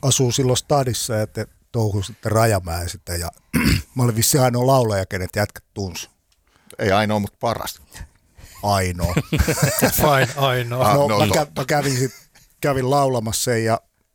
asuu silloin stadissa ja te touhusitte Rajamäen sitä ja mä olin vissiin ainoa laulaja, kenet jätkät tunsi. Ei ainoa, mutta paras. Ainoa. Fine, ainoa. Mä kävin laulamassa sen ja